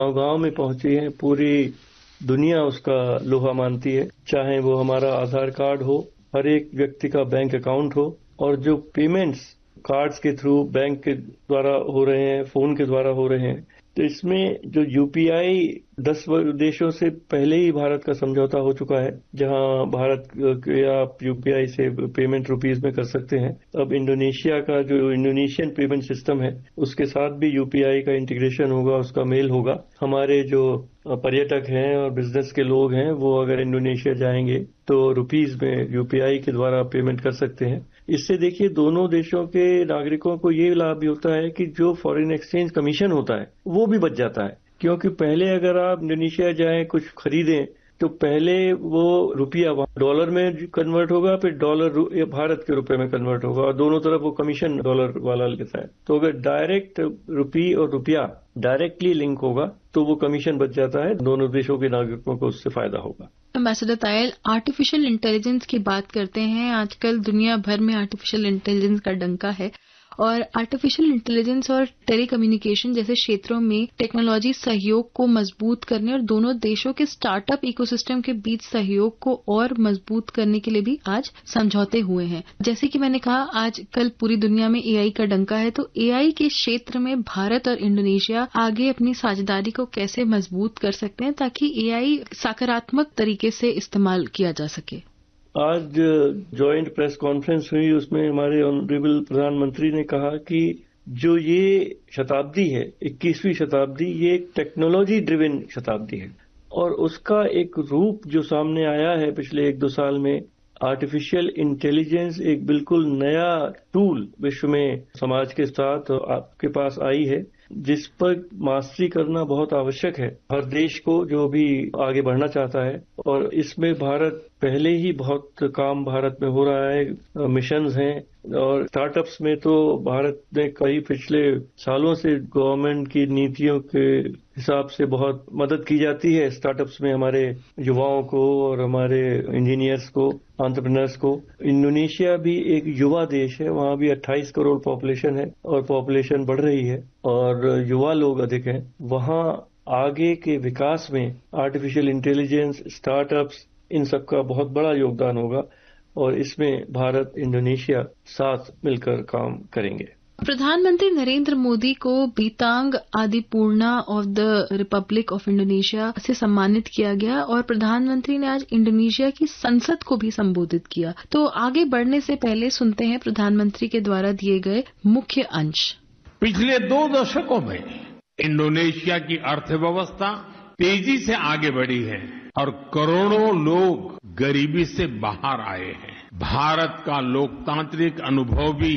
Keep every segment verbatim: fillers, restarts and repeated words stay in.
गांव गांव में पहुंची है। पूरी दुनिया उसका लोहा मानती है, चाहे वो हमारा आधार कार्ड हो, हर एक व्यक्ति का बैंक अकाउंट हो, और जो पेमेंट्स कार्ड्स के थ्रू बैंक के द्वारा हो रहे हैं, फोन के द्वारा हो रहे हैं। तो इसमें जो यूपीआई दस देशों से पहले ही भारत का समझौता हो चुका है, जहां भारत के आप यूपीआई से पेमेंट रुपीज में कर सकते हैं। अब इंडोनेशिया का जो इंडोनेशियन पेमेंट सिस्टम है, उसके साथ भी यूपीआई का इंटीग्रेशन होगा, उसका मेल होगा। हमारे जो पर्यटक हैं और बिजनेस के लोग हैं, वो अगर इंडोनेशिया जाएंगे तो रुपीज में यूपीआई के द्वारा पेमेंट कर सकते हैं। इससे देखिए दोनों देशों के नागरिकों को ये लाभ भी होता है कि जो फॉरेन एक्सचेंज कमीशन होता है वो भी बच जाता है, क्योंकि पहले अगर आप इंडोनेशिया जाएं कुछ खरीदें तो पहले वो रुपया डॉलर में कन्वर्ट होगा, फिर डॉलर भारत के रुपए में कन्वर्ट होगा, और दोनों तरफ वो कमीशन डॉलर वाला लेता है। तो अगर डायरेक्ट रुपी और रुपया डायरेक्टली लिंक होगा तो वो कमीशन बच जाता है, दोनों देशों के नागरिकों को उससे फायदा होगा। एम्बेसडर तायल, आर्टिफिशियल इंटेलिजेंस की बात करते हैं। आजकल दुनिया भर में आर्टिफिशियल इंटेलिजेंस का डंका है, और आर्टिफिशियल इंटेलिजेंस और टेलीकम्युनिकेशन जैसे क्षेत्रों में टेक्नोलॉजी सहयोग को मजबूत करने और दोनों देशों के स्टार्टअप इकोसिस्टम के बीच सहयोग को और मजबूत करने के लिए भी आज समझौते हुए हैं। जैसे कि मैंने कहा, आज कल पूरी दुनिया में एआई का डंका है, तो एआई के क्षेत्र में भारत और इंडोनेशिया आगे अपनी साझेदारी को कैसे मजबूत कर सकते हैं ताकि एआई सकारात्मक तरीके से इस्तेमाल किया जा सके। आज जॉइंट प्रेस कॉन्फ्रेंस हुई, उसमें हमारे ऑनरेबल प्रधानमंत्री ने कहा कि जो ये शताब्दी है, इक्कीसवीं शताब्दी, ये एक टेक्नोलॉजी ड्रिवन शताब्दी है, और उसका एक रूप जो सामने आया है पिछले एक दो साल में, आर्टिफिशियल इंटेलिजेंस एक बिल्कुल नया टूल विश्व में समाज के साथ आपके पास आई है, जिस पर मास्टरी करना बहुत आवश्यक है हर देश को जो भी आगे बढ़ना चाहता है। और इसमें भारत पहले ही बहुत काम भारत में हो रहा है, मिशंस हैं, और स्टार्टअप्स में तो भारत ने कई पिछले सालों से गवर्नमेंट की नीतियों के हिसाब से बहुत मदद की जाती है स्टार्टअप्स में हमारे युवाओं को और हमारे इंजीनियर्स को, एंटरप्रेन्योर्स को। इंडोनेशिया भी एक युवा देश है, वहां भी अट्ठाईस करोड़ पॉपुलेशन है और पॉपुलेशन बढ़ रही है और युवा लोग अधिक हैं। वहां आगे के विकास में आर्टिफिशियल इंटेलिजेंस, स्टार्टअप्स, इन सब का बहुत बड़ा योगदान होगा, और इसमें भारत इंडोनेशिया साथ मिलकर काम करेंगे। प्रधानमंत्री नरेंद्र मोदी को बीतांग आदिपूर्णा of the Republic of Indonesia से सम्मानित किया गया, और प्रधानमंत्री ने आज इंडोनेशिया की संसद को भी संबोधित किया। तो आगे बढ़ने से पहले सुनते हैं प्रधानमंत्री के द्वारा दिए गए मुख्य अंश। पिछले दो दशकों में इंडोनेशिया की अर्थव्यवस्था तेजी से आगे बढ़ी है और करोड़ों लोग गरीबी से बाहर आए हैं। भारत का लोकतांत्रिक अनुभव भी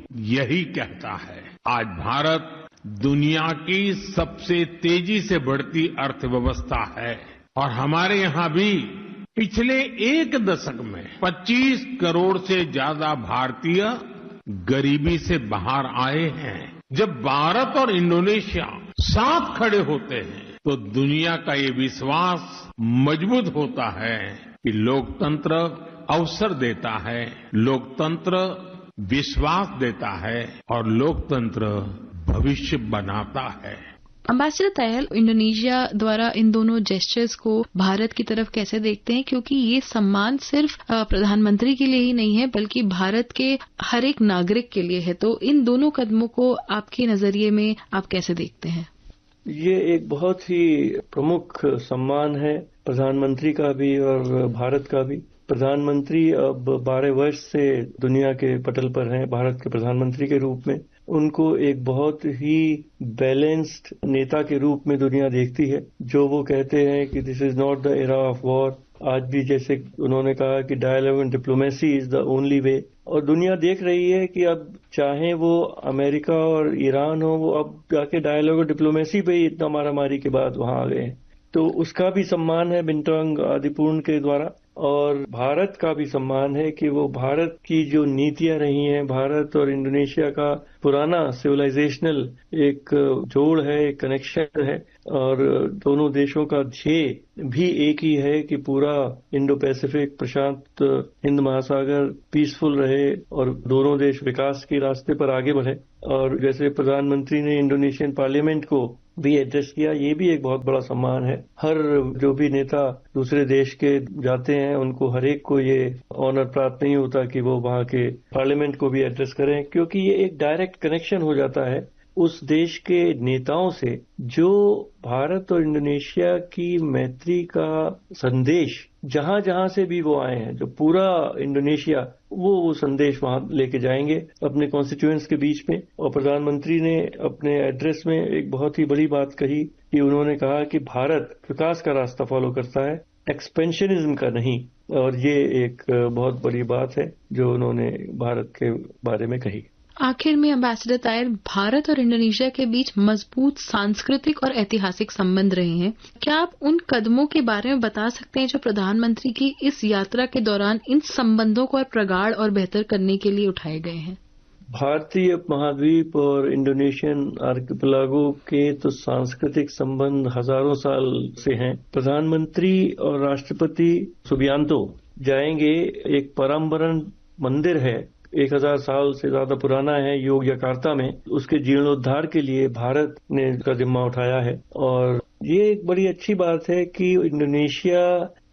यही कहता है। आज भारत दुनिया की सबसे तेजी से बढ़ती अर्थव्यवस्था है, और हमारे यहां भी पिछले एक दशक में पच्चीस करोड़ से ज्यादा भारतीय गरीबी से बाहर आए हैं। जब भारत और इंडोनेशिया साथ खड़े होते हैं तो दुनिया का ये विश्वास मजबूत होता है कि लोकतंत्र अवसर देता है, लोकतंत्र विश्वास देता है और लोकतंत्र भविष्य बनाता है। एम्बेसडर तायल, इंडोनेशिया द्वारा इन दोनों जेस्चर्स को भारत की तरफ कैसे देखते हैं, क्योंकि ये सम्मान सिर्फ प्रधानमंत्री के लिए ही नहीं है बल्कि भारत के हर एक नागरिक के लिए है। तो इन दोनों कदमों को आपके नजरिए में आप कैसे देखते हैं? ये एक बहुत ही प्रमुख सम्मान है, प्रधानमंत्री का भी और भारत का भी। प्रधानमंत्री अब बारह वर्ष से दुनिया के पटल पर हैं भारत के प्रधानमंत्री के रूप में। उनको एक बहुत ही बैलेंस्ड नेता के रूप में दुनिया देखती है। जो वो कहते हैं कि this is not the era of war, आज भी जैसे उन्होंने कहा कि dialogue and diplomacy is the only way, और दुनिया देख रही है कि अब चाहे वो अमेरिका और ईरान हो, वो अब जाके डायलॉग और डिप्लोमेसी पे ही इतना मारामारी के बाद वहां आ गए हैं। तो उसका भी सम्मान है बिंतांग आदिपूर्ण के द्वारा, और भारत का भी सम्मान है कि वो भारत की जो नीतियां रही हैं, भारत और इंडोनेशिया का पुराना सिविलाइजेशनल एक जोड़ है, एक कनेक्शन है, और दोनों देशों का ध्येय भी एक ही है कि पूरा इंडो पैसिफिक प्रशांत हिंद महासागर पीसफुल रहे और दोनों देश विकास के रास्ते पर आगे बढ़े। और जैसे प्रधानमंत्री ने इंडोनेशियन पार्लियामेंट को भी एड्रेस किया। ये भी एक बहुत बड़ा सम्मान है। हर जो भी नेता दूसरे देश के जाते हैं उनको हर एक को ये ऑनर प्राप्त नहीं होता कि वो वहाँ के पार्लियामेंट को भी एड्रेस करें, क्योंकि ये एक डायरेक्ट कनेक्शन हो जाता है उस देश के नेताओं से जो भारत और इंडोनेशिया की मैत्री का संदेश जहां जहां से भी वो आए हैं, जो पूरा इंडोनेशिया वो वो संदेश वहां लेके जाएंगे अपने कॉन्स्टिट्यूएंट्स के बीच में। और प्रधानमंत्री ने अपने एड्रेस में एक बहुत ही बड़ी बात कही कि उन्होंने कहा कि भारत विकास का रास्ता फॉलो करता है, एक्सपेंशनिज्म का नहीं। और ये एक बहुत बड़ी बात है जो उन्होंने भारत के बारे में कही। आखिर में एम्बेसडर तायल, भारत और इंडोनेशिया के बीच मजबूत सांस्कृतिक और ऐतिहासिक संबंध रहे हैं। क्या आप उन कदमों के बारे में बता सकते हैं जो प्रधानमंत्री की इस यात्रा के दौरान इन संबंधों को और प्रगाढ़ और बेहतर करने के लिए उठाए गए हैं? भारतीय उपमहाद्वीप और इंडोनेशियन आर्किपेलागो के तो सांस्कृतिक संबंध हजारों साल से हैं। प्रधानमंत्री और राष्ट्रपति सुबियांतो जाएंगे। एक परम्परन मंदिर है, एक हजार साल से ज्यादा पुराना है, योग यकार्ता में। उसके जीर्णोद्धार के लिए भारत ने इसका जिम्मा उठाया है। और ये एक बड़ी अच्छी बात है कि इंडोनेशिया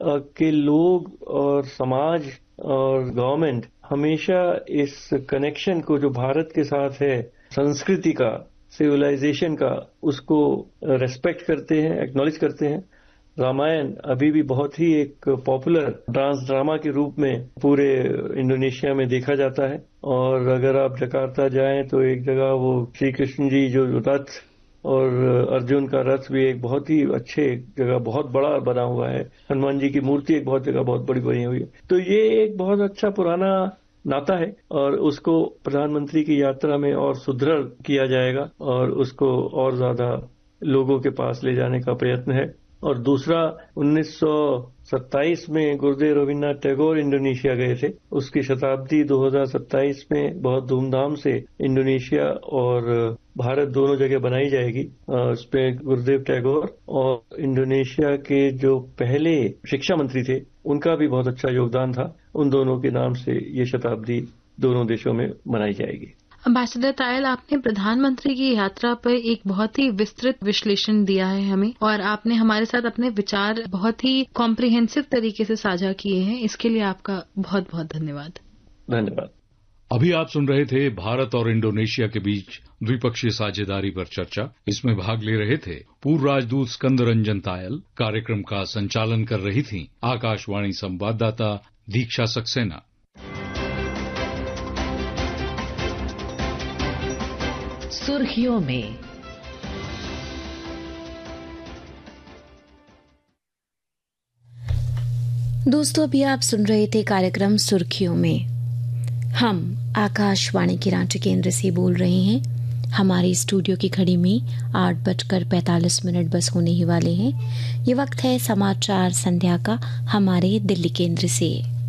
के लोग और समाज और गवर्नमेंट हमेशा इस कनेक्शन को जो भारत के साथ है, संस्कृति का, सिविलाइजेशन का, उसको रेस्पेक्ट करते हैं, एक्नॉलेज करते हैं। रामायण अभी भी बहुत ही एक पॉपुलर डांस ड्रामा के रूप में पूरे इंडोनेशिया में देखा जाता है। और अगर आप जकार्ता जाएं तो एक जगह वो श्री कृष्ण जी जो रथ और अर्जुन का रथ भी एक बहुत ही अच्छे जगह बहुत बड़ा बना हुआ है। हनुमान जी की मूर्ति एक बहुत जगह बहुत बड़ी बनी हुई है। तो ये एक बहुत अच्छा पुराना नाता है और उसको प्रधानमंत्री की यात्रा में और सुदृढ़ किया जाएगा और उसको और ज्यादा लोगों के पास ले जाने का प्रयत्न है। और दूसरा, उन्नीस सौ सत्ताईस में गुरुदेव रविन्द्रनाथ टैगोर इंडोनेशिया गए थे। उसकी शताब्दी दो हज़ार सत्ताईस में बहुत धूमधाम से इंडोनेशिया और भारत दोनों जगह बनाई जाएगी। उसमें गुरुदेव टैगोर और इंडोनेशिया के जो पहले शिक्षा मंत्री थे उनका भी बहुत अच्छा योगदान था। उन दोनों के नाम से ये शताब्दी दोनों देशों में मनाई जाएगी। एम्बेसडर तायल, आपने प्रधानमंत्री की यात्रा पर एक बहुत ही विस्तृत विश्लेषण दिया है हमें, और आपने हमारे साथ अपने विचार बहुत ही कॉम्प्रिहेंसिव तरीके से साझा किए हैं। इसके लिए आपका बहुत बहुत धन्यवाद। धन्यवाद। अभी आप सुन रहे थे भारत और इंडोनेशिया के बीच द्विपक्षीय साझेदारी पर चर्चा। इसमें भाग ले रहे थे पूर्व राजदूत स्कंद रंजन तायल। कार्यक्रम का संचालन कर रही थी आकाशवाणी संवाददाता दीक्षा सक्सेना। सुर्खियों में। दोस्तों, अभी आप सुन रहे थे कार्यक्रम सुर्खियों में। हम आकाशवाणी के रांची केंद्र से बोल रहे हैं। हमारे स्टूडियो की घड़ी में आठ बजकर पैंतालीस मिनट बस होने ही वाले हैं। ये वक्त है समाचार संध्या का हमारे दिल्ली केंद्र से।